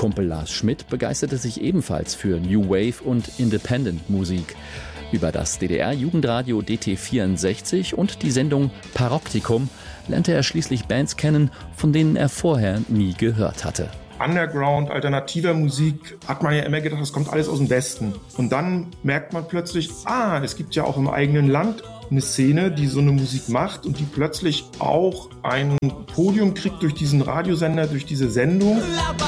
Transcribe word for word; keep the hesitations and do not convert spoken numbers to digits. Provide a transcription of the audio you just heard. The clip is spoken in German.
Kumpel Lars Schmidt begeisterte sich ebenfalls für New Wave und Independent Musik. Über das D D R-Jugendradio D T vierundsechzig und die Sendung Paroptikum lernte er schließlich Bands kennen, von denen er vorher nie gehört hatte. Underground, alternativer Musik, hat man ja immer gedacht, das kommt alles aus dem Westen. Und dann merkt man plötzlich, ah, es gibt ja auch im eigenen Land eine Szene, die so eine Musik macht und die plötzlich auch ein Podium kriegt durch diesen Radiosender, durch diese Sendung.